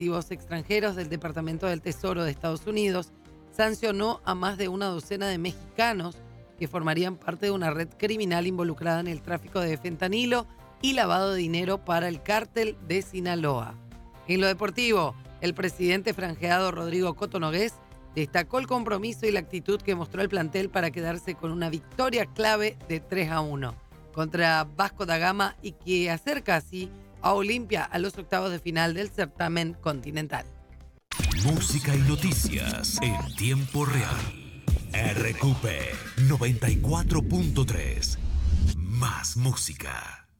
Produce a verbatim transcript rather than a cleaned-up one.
activos extranjeros del Departamento del Tesoro de Estados Unidos sancionó a más de una docena de mexicanos que formarían parte de una red criminal involucrada en el tráfico de fentanilo y lavado de dinero para el cártel de Sinaloa. En lo deportivo, el presidente franjeado Rodrigo Coto Nogués destacó el compromiso y la actitud que mostró el plantel para quedarse con una victoria clave de tres a uno contra Vasco da Gama y que acerca así a Olimpia a los octavos de final del certamen continental. Música y noticias en tiempo real. R Q P noventa y cuatro punto tres. Más música.